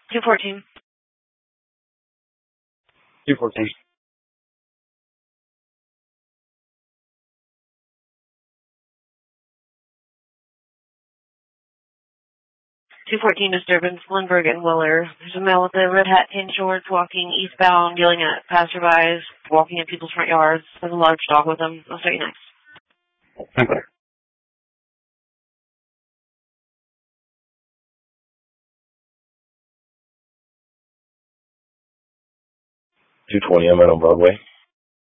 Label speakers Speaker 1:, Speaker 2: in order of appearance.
Speaker 1: 214.
Speaker 2: 214.
Speaker 1: 214 disturbance, Lindbergh and Willer. There's a male with a red hat, tan shorts, walking eastbound, yelling at passerbys, walking in people's front yards. There's a large dog with him. I'll start you next.
Speaker 2: Okay. 220, I'm out on Broadway.